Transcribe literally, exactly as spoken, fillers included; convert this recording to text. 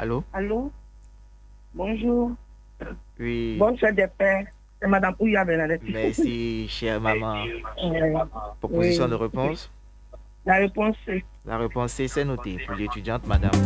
Allô? Allô? Bonjour. Oui, Bonne fête des pères. C'est Madame Ouya Bernadette. merci, chère maman. Euh, Proposition de oui. réponse? La réponse c'est La réponse C, c'est noté pour l'étudiante, madame.